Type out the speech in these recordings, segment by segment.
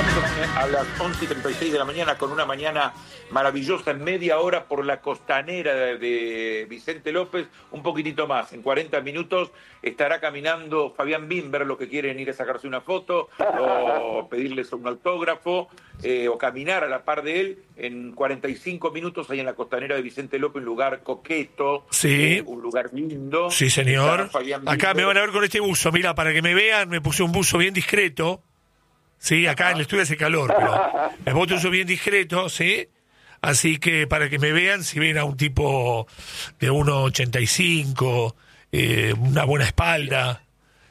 A las 11:36 de la mañana, con una mañana maravillosa, en media hora por la costanera de Vicente López, un poquitito más. En 40 minutos estará caminando Fabián Bimber, los que quieren ir a sacarse una foto o pedirles un autógrafo o caminar a la par de él. En 45 minutos ahí en la costanera de Vicente López, un lugar coqueto, sí, un lugar lindo. Sí, señor. Acá me van a ver con este buzo. Mira, para que me vean, me puse un buzo bien discreto. Sí, acá en el estudio hace calor, pero me puse un buzo bien discreto, ¿sí? Así que para que me vean, si ven a un tipo de 1,85, una buena espalda,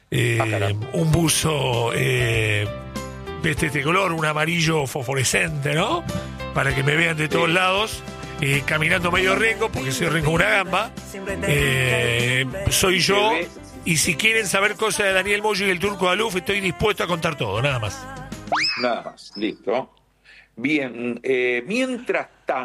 un buzo de este color, un amarillo fosforescente, ¿no? Para que me vean de todos lados, caminando medio rengo, porque soy rengo una gamba. Soy yo, y si quieren saber cosas de Daniel Moyo y el Turco Aluf, estoy dispuesto a contar todo, nada más. Nada más, listo. Bien, mientras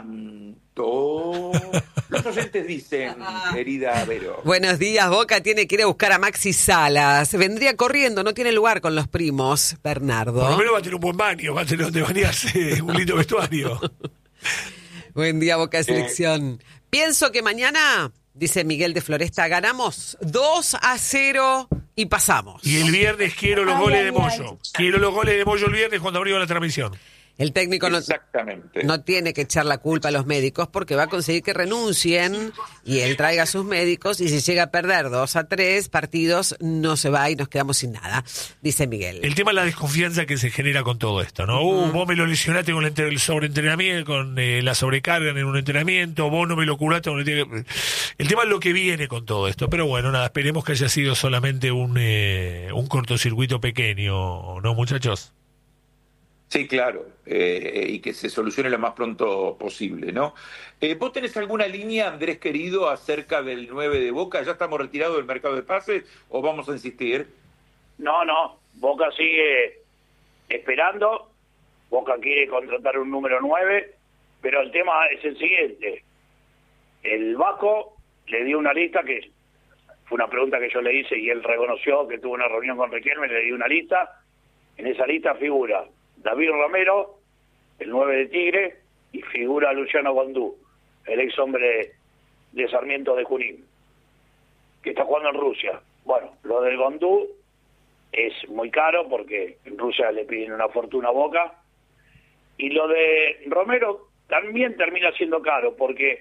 tanto, los oyentes dicen, querida Vero. Buenos días, Boca tiene que ir a buscar a Maxi Salas. Vendría corriendo, no tiene lugar con los primos, Bernardo. Por lo menos va a tener un buen baño, va a tener donde bañarse, un lindo vestuario. Buen día, Boca de Selección. Pienso que mañana, dice Miguel de Floresta, ganamos 2-0 y pasamos. Y el viernes quiero los goles de Moyo. Quiero los goles de Moyo el viernes cuando abrimos la transmisión. El técnico no tiene que echar la culpa a los médicos porque va a conseguir que renuncien y él traiga a sus médicos, y si llega a perder 2-3 partidos no se va y nos quedamos sin nada, dice Miguel. El tema es la desconfianza que se genera con todo esto, ¿no? Vos me lo lesionaste con el sobreentrenamiento, con la sobrecarga en un entrenamiento, vos no me lo curaste con el tema es lo que viene con todo esto, pero bueno, nada, esperemos que haya sido solamente un cortocircuito pequeño, ¿no, muchachos? Sí, claro, y que se solucione lo más pronto posible, ¿no? ¿Vos tenés alguna línea, Andrés querido, acerca del 9 de Boca? ¿Ya estamos retirados del mercado de pases o vamos a insistir? No, Boca sigue esperando, Boca quiere contratar un número 9, pero el tema es el siguiente. El Vasco le dio una lista, que fue una pregunta que yo le hice y él reconoció que tuvo una reunión con Riquelme, le dio una lista. En esa lista figura David Romero, el 9 de Tigre, y figura Luciano Gondú, el ex hombre de Sarmiento de Junín, que está jugando en Rusia. Bueno, lo del Gondú es muy caro porque en Rusia le piden una fortuna a Boca, y lo de Romero también termina siendo caro porque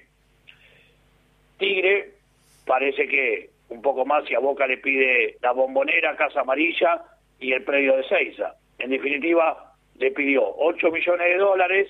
Tigre parece que un poco más, si a Boca le pide la Bombonera, Casa Amarilla y el predio de Seiza. En definitiva, le pidió $8 millones,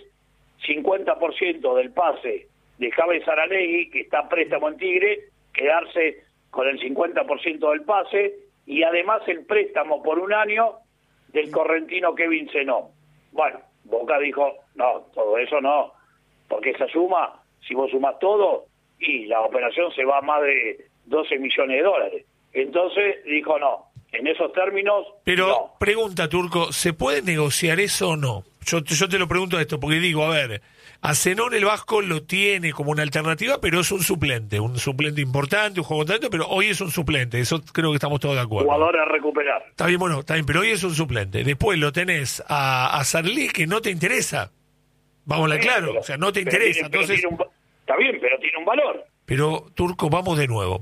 50% del pase de Javier Saralegui, que está a préstamo en Tigre, quedarse con el 50% del pase, y además el préstamo por un año del correntino Kevin Zenón. Bueno, Boca dijo, no, todo eso no, porque esa suma, si vos sumás todo, y la operación se va a más de $12 millones. Entonces dijo, no, en esos términos, pero no. Pregunta, Turco, ¿se puede negociar eso o no? Yo te lo pregunto esto, porque digo, a ver, a Zenón el Vasco lo tiene como una alternativa, pero es un suplente importante, un jugador talento, pero hoy es un suplente, eso creo que estamos todos de acuerdo. Jugador a recuperar. Está bien, pero hoy es un suplente. Después lo tenés a Sarli, que no te interesa. Vámonos claro, pero, o sea, no te interesa. Entonces, está bien, pero tiene un valor. Pero, Turco, vamos de nuevo.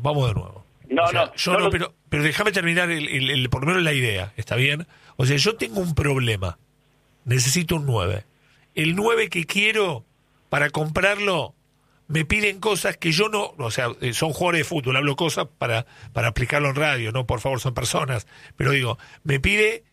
Pero déjame terminar por lo menos la idea, ¿está bien? O sea, yo tengo un problema. Necesito un 9. El 9 que quiero, para comprarlo, me piden cosas que yo no... O sea, son jugadores de fútbol, hablo cosas para aplicarlo en radio, no, por favor, son personas. Pero digo, me pide,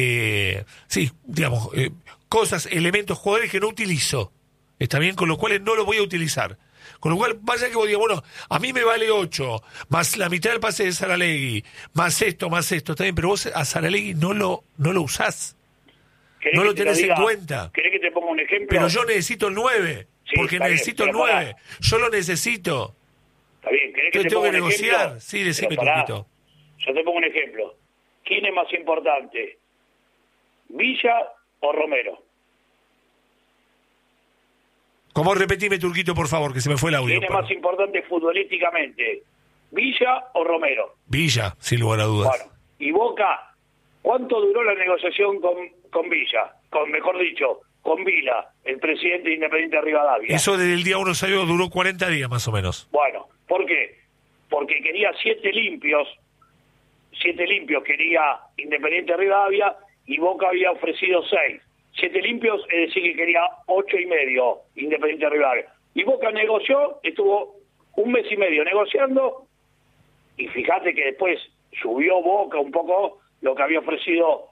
cosas, elementos, jugadores que no utilizo. ¿Está bien? Con los cuales no los voy a utilizar. Con lo cual, vaya que vos digas, bueno, a mí me vale 8, más la mitad del pase de Saralegui, más esto, está bien, pero vos a Saralegui no lo usás. No lo tenés en cuenta. ¿Querés que te ponga un ejemplo? Pero yo necesito el 9, sí, porque necesito el 9. Yo lo necesito. Está bien, ¿querés que te tengo ponga que un negociar. ejemplo? Sí, decime, Turquito. Yo te pongo un ejemplo. ¿Quién es más importante? ¿Villa o Romero? ¿Cómo? Repetime, Turquito, por favor, que se me fue el audio. ¿Quién es más importante futbolísticamente? ¿Villa o Romero? Villa, sin lugar a dudas. Bueno, y Boca, ¿cuánto duró la negociación con Villa, mejor dicho, con Vila, el presidente de Independiente Rivadavia. Eso desde el día 1 salió, duró 40 días más o menos. Bueno, ¿por qué? Porque quería 7 limpios quería Independiente Rivadavia y Boca había ofrecido 6. 7 limpios, es decir, que quería 8,5 Independiente Rivadavia. Y Boca negoció, estuvo 1 mes y medio negociando, y fíjate que después subió Boca un poco lo que había ofrecido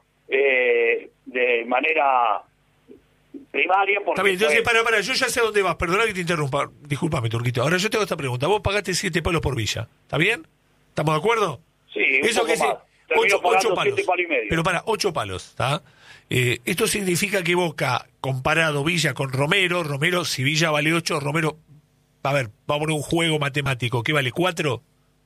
de manera primaria. Porque está bien, entonces para, yo ya sé a dónde vas, perdona que te interrumpa, discúlpame, Turquito. Ahora yo tengo esta pregunta, vos pagaste 7 palos por Villa, ¿está bien? ¿Estamos de acuerdo? Sí, eso que es 8 palos. 7 palos y medio. Pero para, 8 palos, ¿está? Esto significa que Boca, comparado Villa con Romero, si Villa vale 8, Romero, a ver, vamos a poner un juego matemático, ¿qué vale, 4?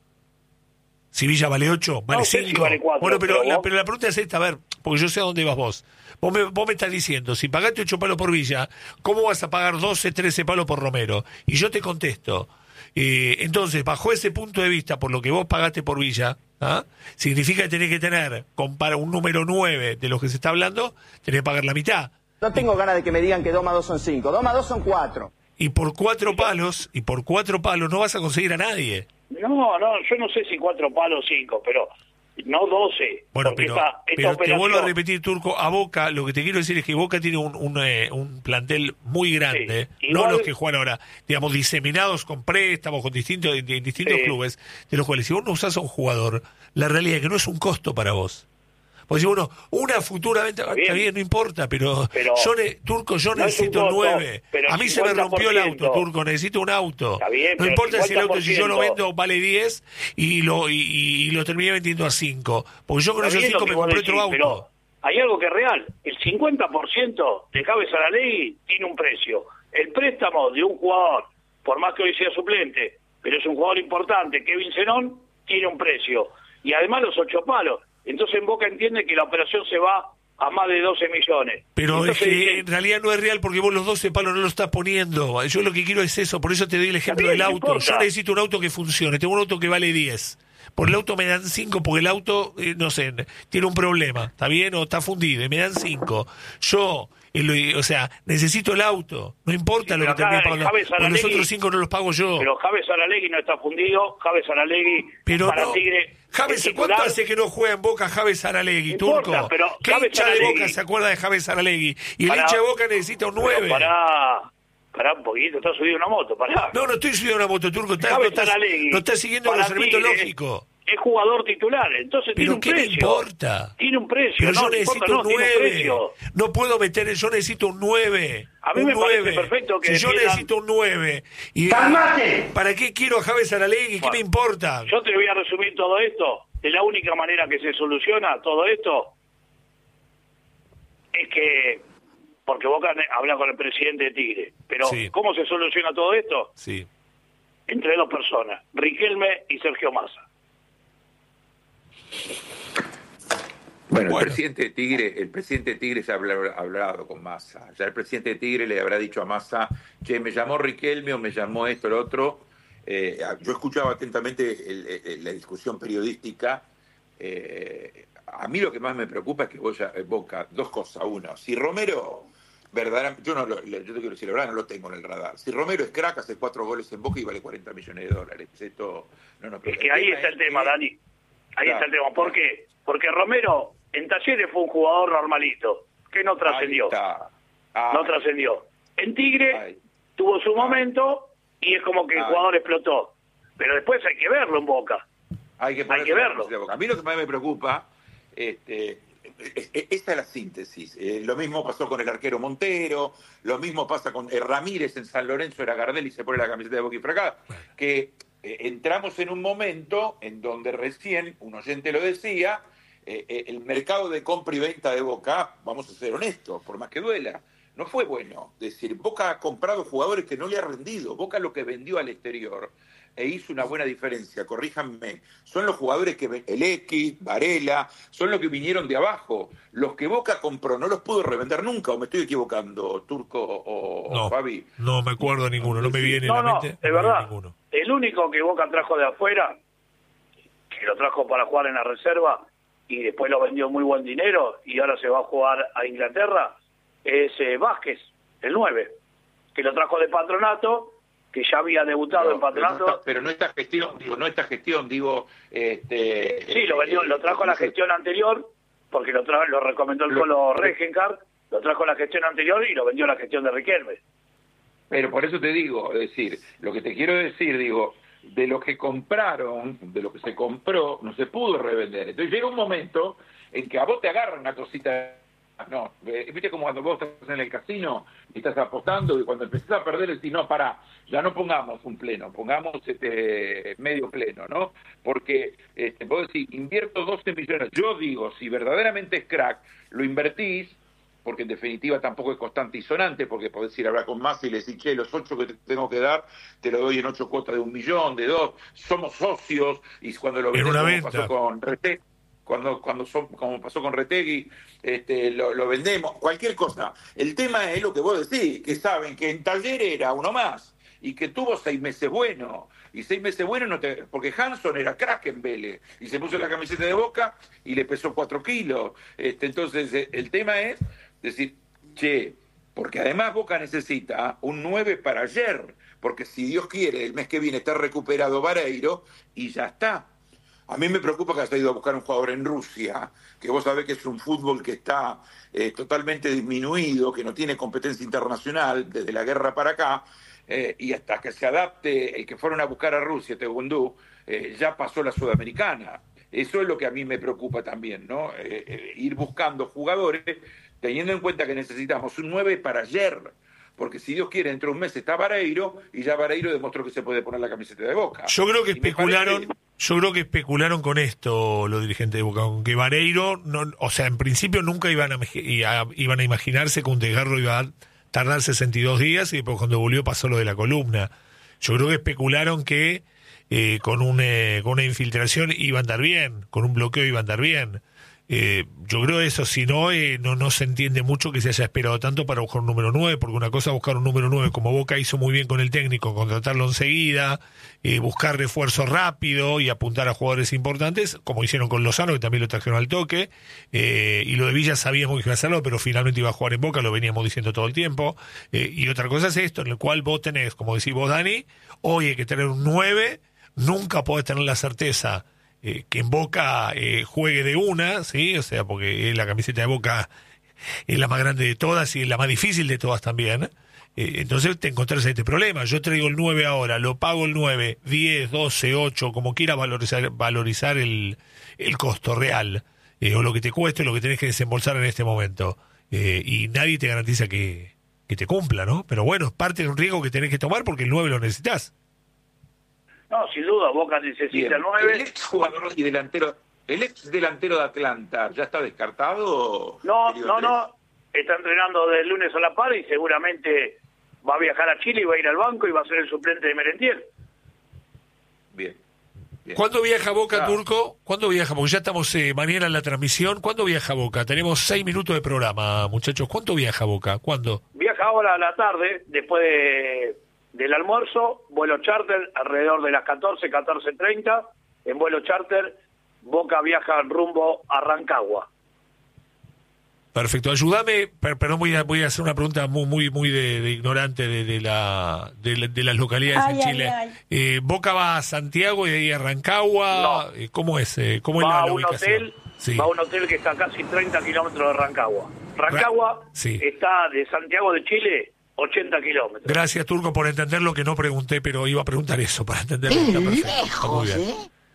Si Villa vale 8, vale no, 5. Si vale 4, bueno, pero la pregunta es esta, a ver, porque yo sé a dónde vas vos. Vos me estás diciendo, si pagaste 8 palos por Villa, ¿cómo vas a pagar 12, 13 palos por Romero? Y yo te contesto. Entonces, bajo ese punto de vista, por lo que vos pagaste por Villa, significa que tenés que tener, para un número 9 de los que se está hablando, tenés que pagar la mitad. No tengo ganas de que me digan que 2 más 2 son 5. 2 más 2 son 4. Y por 4 palos no vas a conseguir a nadie. No, yo no sé si 4 palos o 5, pero no 12. Bueno, pero operación... te vuelvo a repetir, Turco, a Boca, lo que te quiero decir es que Boca tiene un plantel muy grande, sí, igual... no los que juegan ahora, digamos, diseminados con préstamos, con distintos clubes, de los cuales si vos no usás a un jugador, la realidad es que no es un costo para vos. Porque si uno, una futura venta, está bien, no importa, pero Turco, yo necesito 9. A mí se me rompió el auto, Turco, necesito un auto. Bien, no importa si el auto, si yo lo vendo, vale 10 y lo terminé vendiendo a 5. Porque yo con esos 5 me compré otro auto. Pero hay algo que es real. El 50% de Javes Saralegui tiene un precio. El préstamo de un jugador, por más que hoy sea suplente, pero es un jugador importante, Kevin Zenón, tiene un precio. Y además los 8 palos. Entonces en Boca entiende que la operación se va a más de 12 millones. Pero entonces, es que en realidad no es real porque vos los 12 palos no lo estás poniendo. Yo lo que quiero es eso, por eso te doy el ejemplo del auto. No yo necesito un auto que funcione, tengo un auto que vale 10. Por el auto me dan 5 porque el auto, no sé, tiene un problema, ¿está bien? O está fundido y me dan 5. Yo... o sea, necesito el auto, no importa lo que termine pagando, porque los otros 5 no los pago yo. Pero Javes Saralegui no está fundido, Javes Saralegui para Tigre. Javes, ¿cuánto hace que no juega en Boca Javes Saralegui, Turco? ¿Qué hincha de Boca se acuerda de Javes Saralegui? Y el hincha de Boca necesita un 9. Pará un poquito, estás subido una moto, pará. No estoy subido una moto, Turco, no estás siguiendo el razonamiento lógico. Es jugador titular, entonces tiene un precio. ¿Pero qué me importa? Tiene un precio. Pero yo necesito un 9. No puedo meter, yo necesito un 9. A mí me parece perfecto que... Si yo necesito un 9. ¡Calmate! ¿Para qué quiero a Javes Saralegui? ¿Qué me importa? Yo te voy a resumir todo esto. De la única manera que se soluciona todo esto es que... Porque Boca habla con el presidente de Tigre. Pero sí. ¿Cómo se soluciona todo esto? Sí. Entre 2 personas, Riquelme y Sergio Massa. Bueno, el presidente de Tigre se ha hablado con Massa. Ya el presidente de Tigre le habrá dicho a Massa, che, me llamó Riquelme o me llamó esto o lo otro. Yo escuchaba atentamente la discusión periodística. A mí lo que más me preocupa es que Boca, 2 cosas. Una, si Romero, verdaderamente, yo te quiero decir la verdad, no lo tengo en el radar. Si Romero es crack, hace 4 goles en Boca y vale $40 millones. Esto, es que ahí está el tema, Dani. Ahí está el tema. ¿Por qué? Porque Romero en Talleres fue un jugador normalito, que no trascendió. No trascendió. En Tigre tuvo su momento y es como que el jugador explotó. Pero después hay que verlo en Boca. Hay que verlo. A mí lo que más me preocupa, esta es la síntesis. Lo mismo pasó con el arquero Montero, lo mismo pasa con Ramírez en San Lorenzo, era Gardel y se pone la camiseta de Boca y fracasa, que entramos en un momento en donde recién, un oyente lo decía, el mercado de compra y venta de Boca, vamos a ser honestos, por más que duela, no fue bueno. Es decir, Boca ha comprado jugadores que no le ha rendido. Boca lo que vendió al exterior e hizo una buena diferencia, corríjanme, son los jugadores que el X, Varela, son los que vinieron de abajo. Los que Boca compró no los pudo revender nunca, o me estoy equivocando, Turco o Fabi. No me acuerdo ninguno, no me viene en la mente. No, es verdad. El único que Boca trajo de afuera, que lo trajo para jugar en la reserva, y después lo vendió muy buen dinero y ahora se va a jugar a Inglaterra, es Vázquez, el 9, que lo trajo de Patronato, que ya había debutado en Patronato. Pero no esta gestión, digo, Sí, lo vendió, lo trajo a la gestión anterior, porque lo recomendó el Colo Regenkart, lo trajo a la gestión anterior y lo vendió a la gestión de Riquelme. Pero por eso te digo, es decir, lo que te quiero decir, digo, de lo que compraron, de lo que se compró, no se pudo revender. Entonces llega un momento en que a vos te agarran una cosita. No, viste como cuando vos estás en el casino y estás apostando y cuando empezás a perder decís, no, pará, ya no pongamos un pleno, pongamos medio pleno, ¿no? Porque vos decís, invierto 12 millones. Yo digo, si verdaderamente es crack, lo invertís, porque en definitiva tampoco es constante y sonante, porque podés ir a hablar con Massa y le decís, che, los 8 que te tengo que dar, te lo doy en 8 cuotas de 1 millón, de 2, somos socios, y cuando lo vendemos, como pasó con Retegui, como pasó con Retegui, lo vendemos, cualquier cosa. El tema es lo que vos decís, que saben que en Taller era uno más, y que tuvo 6 meses buenos, y 6 meses buenos, porque Hanson era crack en Vélez, y se puso la camiseta de Boca, y le pesó 4 kilos. Entonces, el tema es decir, che, porque además Boca necesita un 9 para ayer, porque si Dios quiere, el mes que viene está recuperado Vareiro, y ya está. A mí me preocupa que haya ido a buscar un jugador en Rusia, que vos sabés que es un fútbol que está totalmente disminuido, que no tiene competencia internacional desde la guerra para acá, y hasta que se adapte el que fueron a buscar a Rusia, Tegundú, ya pasó la Sudamericana. Eso es lo que a mí me preocupa también, ¿no? Ir buscando jugadores, teniendo en cuenta que necesitamos un 9 para ayer, porque si Dios quiere, dentro de un mes está Vareiro, y ya Vareiro demostró que se puede poner la camiseta de Boca. Yo creo que especularon con esto los dirigentes de Boca, aunque Vareiro, o sea, en principio nunca iban a imaginarse que un desgarro iba a tardar 62 días y después cuando volvió pasó lo de la columna. Yo creo que especularon que con una infiltración iba a andar bien, con un bloqueo iba a andar bien. Yo creo eso, si no, no se entiende mucho que se haya esperado tanto para buscar un número 9, porque una cosa es buscar un número 9, como Boca hizo muy bien con el técnico, contratarlo enseguida, buscar refuerzo rápido y apuntar a jugadores importantes, como hicieron con Lozano, que también lo trajeron al toque, y lo de Villa sabíamos que iba a hacerlo, pero finalmente iba a jugar en Boca, lo veníamos diciendo todo el tiempo, y otra cosa es esto, en el cual vos tenés, como decís vos, Dani, hoy hay que tener un 9, nunca podés tener la certeza que en Boca juegue de una, ¿sí? O sea, porque la camiseta de Boca es la más grande de todas y es la más difícil de todas también. Entonces te encontrás este problema. Yo traigo el 9 ahora, lo pago el 9, 10, 12, 8, como quiera valorizar el costo real, o lo que te cueste, lo que tenés que desembolsar en este momento. Y nadie te garantiza que te cumpla, ¿no? Pero bueno, es parte de un riesgo que tenés que tomar porque el 9 lo necesitas. No, sin duda, Boca necesita 9. ¿El ex jugador y delantero, el ex delantero de Atlanta, ya está descartado? No. Está entrenando del lunes a la par y seguramente va a viajar a Chile y va a ir al banco y va a ser el suplente de Merentiel. Bien. ¿Cuándo viaja Boca, Turco? ¿Cuándo viaja? Porque ya estamos mañana en la transmisión. ¿Cuándo viaja Boca? Tenemos 6 minutos de programa, muchachos. ¿Cuándo viaja Boca? ¿Cuándo? Viaja ahora a la tarde, después del almuerzo, vuelo charter alrededor de las 14:30. En vuelo charter, Boca viaja rumbo a Rancagua. Perfecto. Ayúdame, perdón, voy a hacer una pregunta muy de ignorante de las localidades en Chile. ¿Boca va a Santiago y de ahí a Rancagua? No. ¿Cómo es? ¿Cómo es la ubicación? Va a un hotel que está a casi 30 kilómetros de Rancagua. Rancagua está de Santiago de Chile 80 kilómetros. Gracias, Turco, por entender lo que no pregunté, pero iba a preguntar eso para entenderlo. Está perfecto. Está muy bien.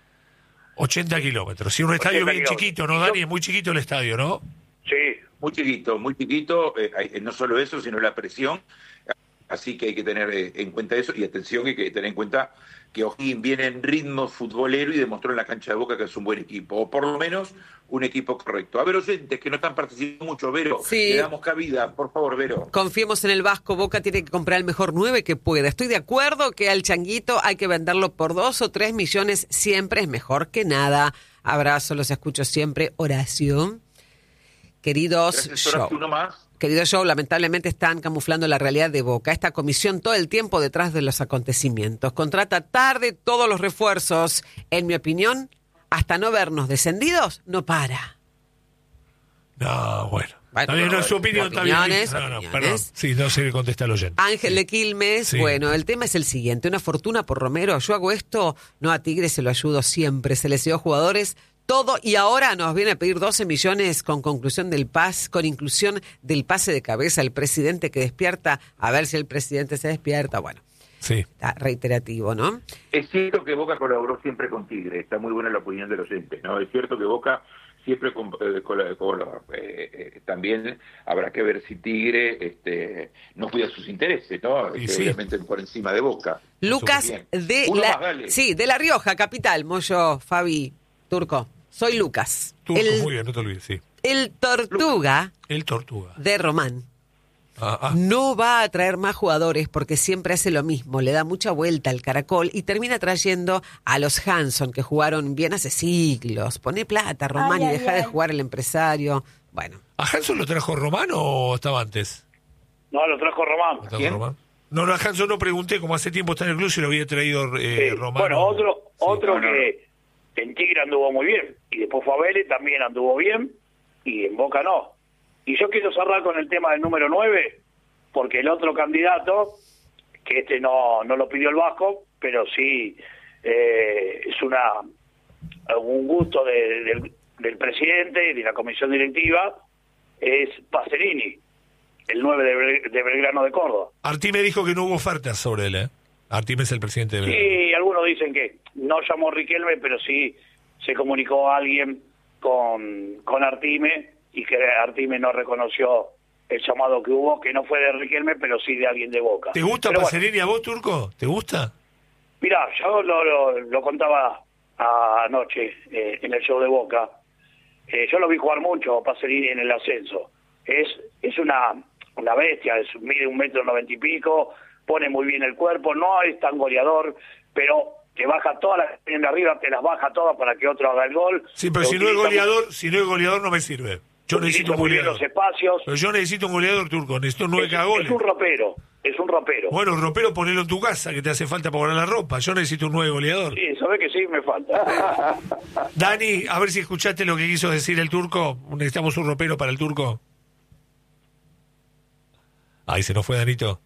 80 kilómetros. Sí, un estadio bien chiquito, ¿no, Dani? Es muy chiquito el estadio, ¿no? Sí. Muy chiquito. No solo eso, sino la presión. Así que hay que tener en cuenta eso. Y atención, hay que tener en cuenta que O'Higgins viene en ritmo futbolero y demostró en la cancha de Boca que es un buen equipo. O por lo menos un equipo correcto. A ver, oyentes que no están participando mucho, Vero, sí. Le damos cabida, por favor, Vero. Confiemos en el Vasco. Boca tiene que comprar el mejor 9 que pueda. Estoy de acuerdo que al Changuito hay que venderlo por 2 o 3 millones. Siempre es mejor que nada. Abrazo, los escucho siempre. Horacio. Queridos Show, lamentablemente están camuflando la realidad de Boca. Esta comisión todo el tiempo detrás de los acontecimientos. Contrata tarde todos los refuerzos. En mi opinión, hasta no vernos descendidos, no para. No, bueno. No, su opinión está bien. No, perdón. Sí, no se le contesta al oyente. Ángel de Quilmes, sí. Bueno, el tema es el siguiente. Una fortuna por Romero. Yo hago esto, no a Tigre se lo ayudo siempre. Se les dio jugadores, todo, y ahora nos viene a pedir 12 millones con conclusión del con inclusión del pase de cabeza. El presidente que despierta, a ver si el presidente se despierta. Bueno, sí. Está reiterativo, ¿no? Es cierto que Boca colaboró siempre con Tigre. Está muy buena la opinión del oyente, ¿no? Es cierto que Boca siempre también habrá que ver si Tigre no cuida sus intereses, ¿no? Sí. Obviamente por encima de Boca. Lucas de La Rioja, capital. Moyo, Fabi, Turco. Soy Lucas. Turco, muy bien, no te olvides, sí. El Tortuga de Román. No va a traer más jugadores porque siempre hace lo mismo, le da mucha vuelta al caracol y termina trayendo a los Hanson que jugaron bien hace siglos. Pone plata, Román, y deja de jugar el empresario. Bueno. ¿A Hanson lo trajo Román o estaba antes? No, lo trajo Román. No, a Hanson no pregunté, como hace tiempo está en el club, si lo había traído Román. Bueno, otro que en Tigre anduvo muy bien y después fue a Vélez, también anduvo bien y en Boca no. Y yo quiero cerrar con el tema del número 9, porque el otro candidato, que no lo pidió el Vasco, pero sí es un gusto del presidente y de la comisión directiva, es Pacerini, el 9 de Belgrano de Córdoba. Artime dijo que no hubo ofertas sobre él, ¿eh? Artime es el presidente de Belgrano. Sí, algunos dicen que no llamó Riquelme, pero sí se comunicó a alguien con Artime, y que Artime no reconoció el llamado que hubo, que no fue de Riquelme, pero sí de alguien de Boca. ¿Te gusta Pacerini a vos, Turco? ¿Te gusta? Mirá, yo lo contaba anoche en el show de Boca. Yo lo vi jugar mucho a Pacerini en el ascenso. Es una bestia, mide 1,90 m y pico, pone muy bien el cuerpo, no es tan goleador, pero te baja todas las que tienen de arriba, te las baja todas para que otro haga el gol. Sí, pero si no es goleador no me sirve. Yo necesito un goleador. Los espacios. Pero yo necesito un goleador, Turco. Necesito 9 goles. Es un ropero. Bueno, un ropero ponelo en tu casa, que te hace falta para poner la ropa. Yo necesito un 9 goleador. Sí, sabés que sí, me falta. Dani, a ver si escuchaste lo que quiso decir el Turco. Necesitamos un ropero para el Turco. Ahí se nos fue Danito.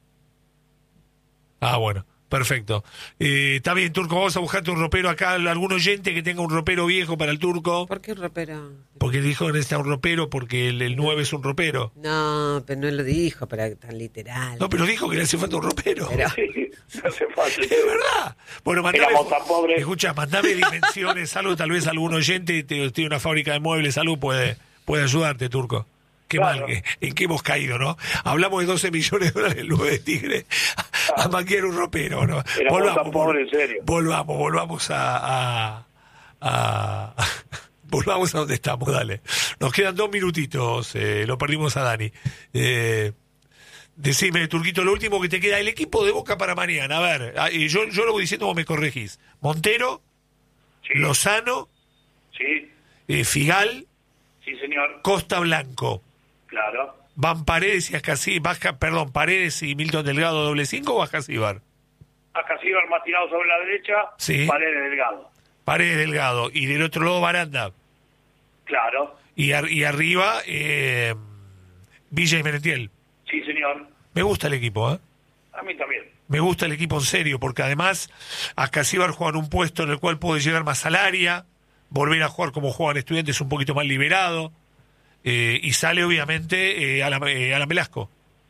Bueno. Perfecto. Está bien, Turco, vamos a buscarte un ropero acá, algún oyente que tenga un ropero viejo para el Turco. ¿Por qué un ropero? Porque dijo que necesita un ropero, porque el 9 es un ropero. No, pero no lo dijo, pero tan literal. No, pero dijo que le hace falta un ropero. Pero... Sí, hace falta. Es verdad. Bueno, mandame dimensiones, algo, tal vez algún oyente tiene una fábrica de muebles, algo puede ayudarte, Turco. Qué claro. Mal, ¿en qué hemos caído, no? Hablamos de 12 millones de dólares el 9 de Tigre a maquiar un ropero, ¿no? Volvamos a volvamos a donde estamos, dale. Nos quedan 2 minutitos, lo perdimos a Dani. Decime, Turquito, lo último que te queda, el equipo de Boca para mañana, a ver, yo lo voy diciendo, vos me corregís. Montero, sí. Lozano, sí. Figal, sí, señor. Costa Blanco. Claro. ¿Van Paredes y Paredes y Milton Delgado doble 5 o Ascasíbar? Ascasíbar más tirado sobre la derecha, sí. Paredes Delgado. Y del otro lado Baranda. Claro. Y arriba Villa y Merentiel. Sí, señor. Me gusta el equipo, ¿eh? A mí también. Me gusta el equipo en serio, porque además Ascasíbar juega en un puesto en el cual puede llegar más al área, volver a jugar como juegan Estudiantes un poquito más liberado. Y sale obviamente Alan Velasco.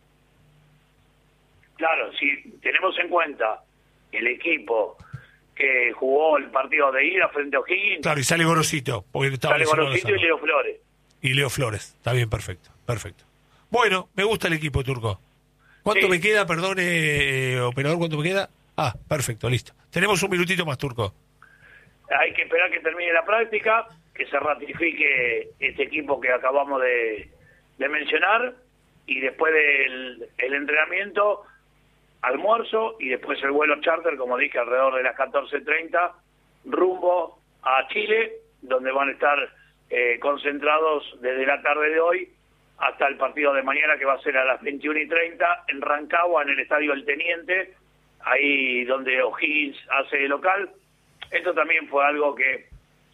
Claro, si tenemos en cuenta el equipo que jugó el partido de ida frente a O'Higgins. Claro, y sale Gorosito. Sale Gorosito y Leo Flores. Y Leo Flores, está bien, perfecto. Bueno, me gusta el equipo, Turco. ¿Cuánto me queda, operador, cuánto me queda? Perfecto, listo. Tenemos un minutito más, Turco. Hay que esperar que termine la práctica, que se ratifique este equipo que acabamos de mencionar, y después del entrenamiento, almuerzo, y después el vuelo charter, como dije, alrededor de las 14:30, rumbo a Chile, donde van a estar concentrados desde la tarde de hoy hasta el partido de mañana, que va a ser a las 21:30 en Rancagua, en el Estadio El Teniente, ahí donde O'Higgins hace local. Esto también fue algo que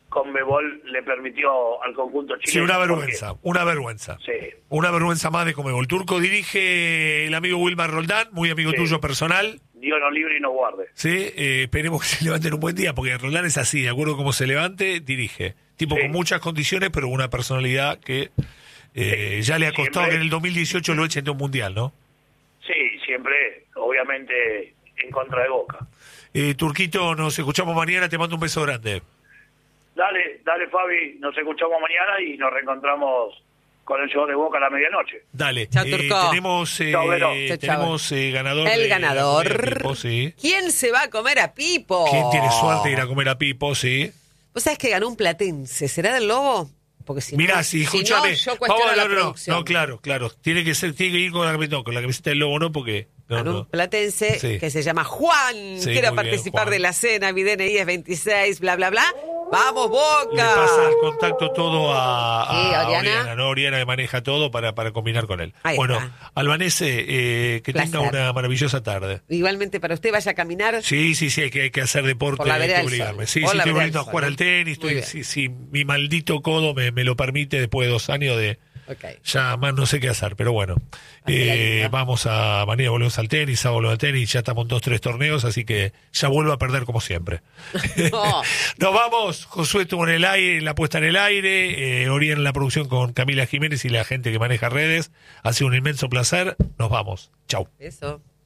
Conmebol le permitió al conjunto chileno. Sí, una vergüenza. Sí. Una vergüenza más de Conmebol. Turco, dirige el amigo Wilmar Roldán, muy amigo tuyo personal. Dios no libre y no guarde. Sí, esperemos que se levante en un buen día, porque Roldán es así, de acuerdo a cómo se levante, dirige. Tipo con muchas condiciones, pero una personalidad que ya le ha costado siempre, que en el 2018 lo echen de un mundial, ¿no? Sí, siempre, obviamente, en contra de Boca. Turquito, nos escuchamos mañana, te mando un beso grande. Dale Fabi, nos escuchamos mañana y nos reencontramos con el show de Boca a la medianoche. Dale. Chao, Turco. Tenemos ganador. El ganador. Pipo, sí. ¿Quién se va a comer a Pipo? ¿Quién tiene suerte de ir a comer a Pipo? Sí. ¿Vos sabés que ganó un platense? ¿Será del Lobo? Porque si mirá, no, si escúchame. No, yo cuestiono la producción. No, claro. Tiene que ir con la camiseta del Lobo, no, porque... Un platense que se llama Juan, quiere participar Juan. de la cena, mi DNI es 26, bla, bla, bla. ¡Vamos, Boca! Le pasa el contacto todo a Oriana. ¿no? Oriana que maneja todo para combinar con él. Ahí bueno, está. Albanese, que placer. tenga una maravillosa tarde. Igualmente para usted, vaya a caminar. Sí, hay que hacer deporte, por la hay que vereda obligarme. del sol. Sí, estoy volviendo a jugar al tenis, si mi maldito codo me lo permite después de 2 años de... Okay. Ya más no sé qué hacer, pero bueno. Vamos a mañana volvemos al tenis, a volver al tenis, ya estamos en 2-3 torneos, así que ya vuelvo a perder como siempre. No. Nos vamos, Josué estuvo en el aire, la puesta en el aire, Orián en la producción con Camila Jiménez y la gente que maneja redes. Ha sido un inmenso placer, nos vamos. Chau. Eso.